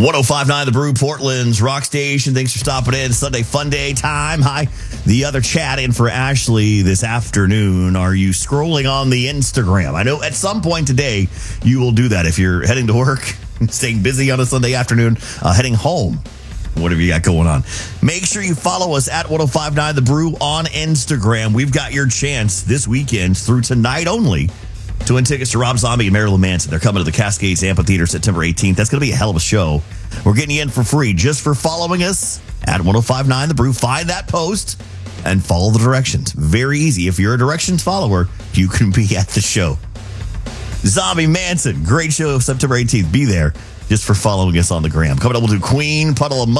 1059 The Brew, Portland's rock station. Thanks for stopping in. Sunday fun day time. Hi. The other chat in for Ashley this afternoon. Are you scrolling on the Instagram? I know at some point today you will do that if you're heading to work, staying busy on a Sunday afternoon, heading home. Whatever you got going on. Make sure you follow us at 1059 The Brew on Instagram. We've got your chance this weekend through tonight only to win tickets to Rob Zombie and Marilyn Manson. They're coming to the Cascades Amphitheater September 18th. That's going to be a hell of a show. We're getting you in for free just for following us at 1059 The Brew. Find that post and follow the directions. Very easy. If you're a directions follower, you can be at the show. Zombie Manson, great show September 18th. Be there just for following us on the gram. Coming up, we'll do Queen, Puddle of Mud.